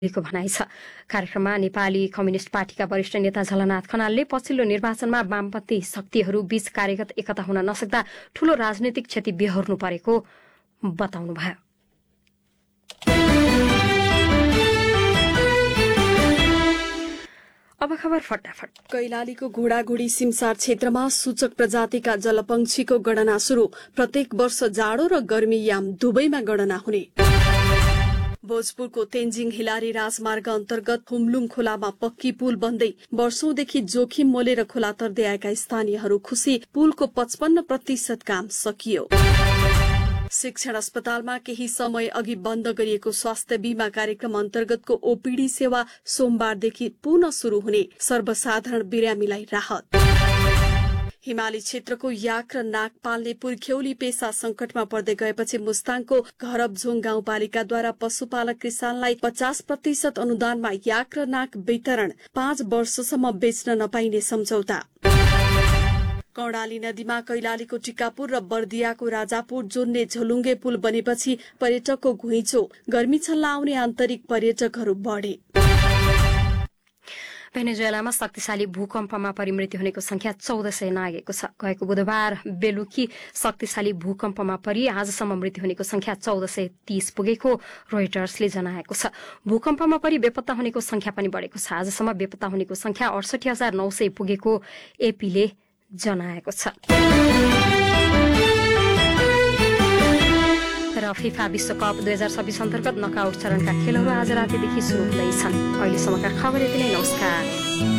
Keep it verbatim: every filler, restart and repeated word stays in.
को भनाइ छ। कार्यक्रममा नेपाली कम्युनिस्ट पार्टीका वरिष्ठ नेता झलनाथ खनालले पछिल्लो निर्वाचनमा वामपन्थी शक्तिहरू बीच कार्यगत एकता हुन नसक्दा ठूलो राजनीतिक क्षति बेहोर्नु परेको बताउनुभयो। अब खबर फटाफट। कैलालीको घोडाघोडी सिमसार क्षेत्रमा सूचक प्रजातिका जलपक्षीको गणना शुरू। प्रत्येक वर्ष जाडो र गर्मीयाम दुवैमा गणना हुने। भोजपुरको तेन्जिङ हिलारी राजमार्ग अन्तर्गत हुम्लुङ खोलामा पक्की पुल बन्दै वर्षौंदेखि जोखिम मोलेर खोला तर्दै आएका स्थानीयहरू खुशी। पुलको पचपन्न प्रतिशत काम सकियो। शिक्षण अस्पतालमा केही समय अघि बन्द गरिएको स्वास्थ्य बीमा कार्यक्रम अन्तर्गतको ओपीडी सेवा सोमबारदेखि पुनः शुरू हुने। सर्वसाधारण बिरामीलाई राहत। हिमाली क्षेत्रको याक र नाग पाल्ने पुर्ख्यौली पेसा संकटमा पर्दै गएपछि मुस्ताङको घरबझोङ गाउँपालिकाद्वारा पशुपालक किसानलाई पचास प्रतिशत अनुदानमा याक र नाग वितरण। पाँच वर्षसम्म बेच्न नपाइने सम्झौता। कर्णाली नदीमा कैलालीको टिकापुर र बर्दियाको राजापुर जोड्ने झोलुङ्गे पुल बनेपछि पर्यटकको घुइँचो। गर्मी छल्न आउने आन्तरिक पर्यटकहरू बढे। भेनेजुएलामा शक्तिशाली भूकम्पमा परि मृत्यु हुनेको संख्या चौध सय नागेको छ। गएको बुधबार बेलुकी शक्तिशाली भूकम्पमा परि आजसम्म मृत्यु हुनेको संख्या चौध सय तीस पुगेको रोइटर्सले जनाएको छ। भूकम्पमा परि बेपत्ता हुनेको संख्या पनि बढेको छ। आजसम्म बेपत्ता हुनेको संख्या अडसठी हजार नौ सय पुगेको एपीले जनाएको छ। र फिफा विश्वकप दुई हजार छब्बीस अन्तर्गत नकआउट चरणका खेलहरू आज रातिदेखि शुरू हुँदैछन्। अहिलेसम्मका खबर यति नै। नमस्कार।